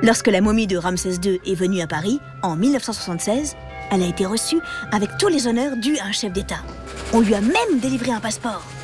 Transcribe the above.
Lorsque la momie de Ramsès II est venue à Paris, en 1976, elle a été reçue avec tous les honneurs dus à un chef d'État. On lui a même délivré un passeport.